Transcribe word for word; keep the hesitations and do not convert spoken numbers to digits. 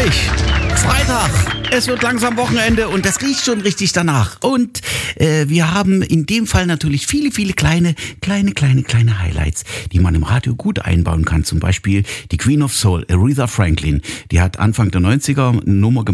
herrlich. Freitag. Es wird langsam Wochenende und das riecht schon richtig danach. Und äh, wir haben in dem Fall natürlich viele, viele kleine, kleine, kleine, kleine Highlights, die man im Radio gut einbauen kann. Zum Beispiel die Queen of Soul, Aretha Franklin. Die hat Anfang der neunziger eine Nummer gemacht.